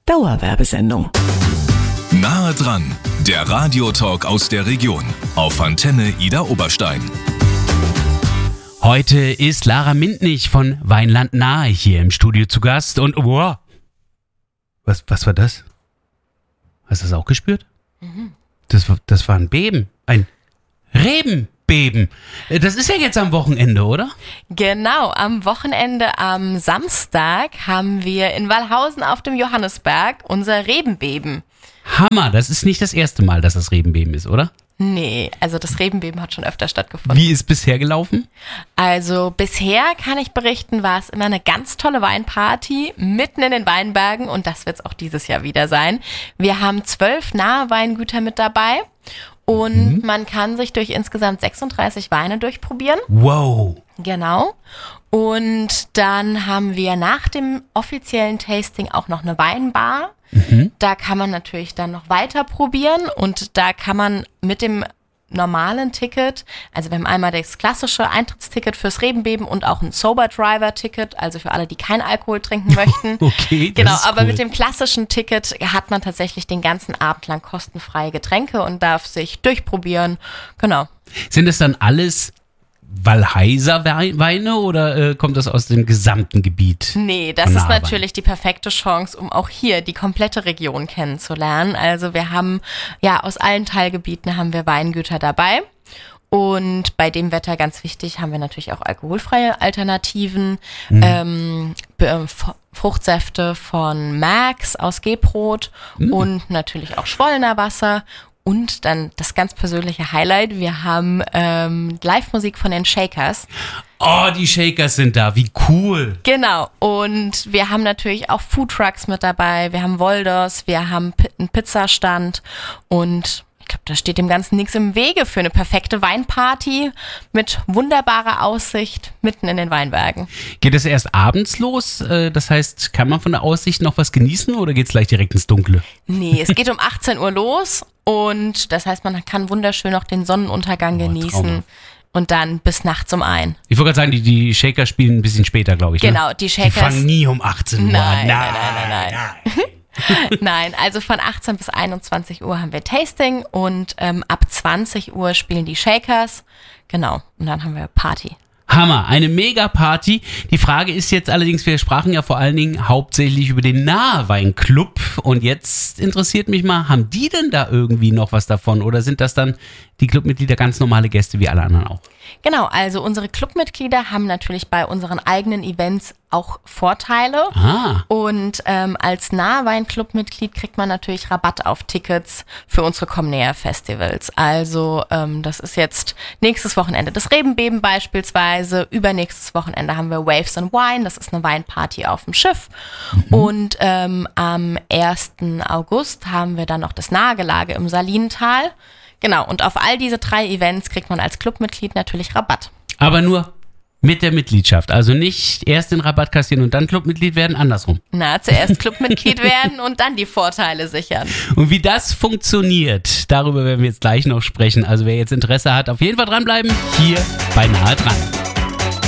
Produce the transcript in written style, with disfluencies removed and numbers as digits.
Dauerwerbesendung. Nahe dran, der Radiotalk aus der Region auf Antenne Ida Oberstein. Heute ist Lara Mintnich von Weinland Nahe hier im Studio zu Gast und wow. Was war das? Hast du das auch gespürt? Mhm. Das war ein Beben, ein Rebenbeben. Das ist ja jetzt am Wochenende, oder? Genau, am Wochenende, am Samstag, haben wir in Wallhausen auf dem Johannisberg unser Rebenbeben. Hammer, das ist nicht das erste Mal, dass das Rebenbeben ist, oder? Nee, also das Rebenbeben hat schon öfter stattgefunden. Wie ist bisher gelaufen? Also bisher kann ich berichten, war es immer eine ganz tolle Weinparty mitten in den Weinbergen und das wird es auch dieses Jahr wieder sein. Wir haben 12 nahe Weingüter mit dabei und man kann sich durch insgesamt 36 Weine durchprobieren. Wow. Genau. Und dann haben wir nach dem offiziellen Tasting auch noch eine Weinbar. Da kann man natürlich dann noch weiter probieren und da kann man mit dem normalen Ticket, also wir haben einmal das klassische Eintrittsticket fürs Rebenbeben und auch ein Sober Driver Ticket, also für alle, die keinen Alkohol trinken möchten. Okay, genau, das ist aber cool. Mit dem klassischen Ticket hat man tatsächlich den ganzen Abend lang kostenfreie Getränke und darf sich durchprobieren. Genau. Sind es dann alles Wallheiser Weine oder kommt das aus dem gesamten Gebiet? Nee, das ist natürlich die perfekte Chance, um auch hier die komplette Region kennenzulernen. Also wir haben, ja, aus allen Teilgebieten haben wir Weingüter dabei. Und bei dem Wetter, ganz wichtig, haben wir natürlich auch alkoholfreie Alternativen. Fruchtsäfte von Max aus Gebrot und natürlich auch Schwollener Wasser. Und dann das ganz persönliche Highlight, wir haben Live-Musik von den Shakers. Oh, die Shakers sind da, wie cool. Genau, und wir haben natürlich auch Foodtrucks mit dabei, wir haben Wolders, wir haben einen Pizzastand und ich glaube, da steht dem Ganzen nichts im Wege für eine perfekte Weinparty mit wunderbarer Aussicht mitten in den Weinbergen. Geht es erst abends los? Das heißt, kann man von der Aussicht noch was genießen oder geht es gleich direkt ins Dunkle? Nee, es geht um 18 Uhr los und das heißt, man kann wunderschön noch den Sonnenuntergang genießen. Traumhaft. Und dann bis nachts um 1. Ich wollte gerade sagen, die Shaker spielen ein bisschen später, glaube ich. Genau, ne? die Shakers. Die fangen nie um 18 Uhr an. Nein. Nein, also von 18 bis 21 Uhr haben wir Tasting und ab 20 Uhr spielen die Shakers. Genau, und dann haben wir Party. Hammer, eine Mega-Party. Die Frage ist jetzt allerdings, wir sprachen ja vor allen Dingen hauptsächlich über den Nahe-Weinclub und jetzt interessiert mich mal, haben die denn da irgendwie noch was davon oder sind das dann die Clubmitglieder ganz normale Gäste wie alle anderen auch? Genau, also unsere Clubmitglieder haben natürlich bei unseren eigenen Events auch Vorteile. Und als Nahwein-Clubmitglied kriegt man natürlich Rabatt auf Tickets für unsere Comnea-Festivals. Also das ist jetzt nächstes Wochenende das Rebenbeben beispielsweise. Übernächstes Wochenende haben wir Waves and Wine, das ist eine Weinparty auf dem Schiff. Und am 1. August haben wir dann noch das Nahegelage im Salinental. Genau, und auf all diese 3 Events kriegt man als Clubmitglied natürlich Rabatt. Aber nur mit der Mitgliedschaft, also nicht erst den Rabatt kassieren und dann Clubmitglied werden, andersrum. Na, zuerst Clubmitglied werden und dann die Vorteile sichern. Und wie das funktioniert, darüber werden wir jetzt gleich noch sprechen. Also wer jetzt Interesse hat, auf jeden Fall dranbleiben, hier bei Nahe dran.